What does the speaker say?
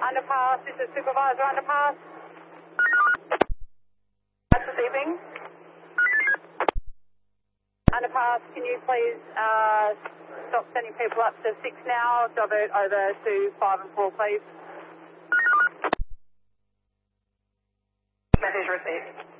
Underpass, this is Supervisor Underpass. That's receiving. Underpass, can you please stop sending people up to 6 now, divert over to 5 and 4, please. Message received.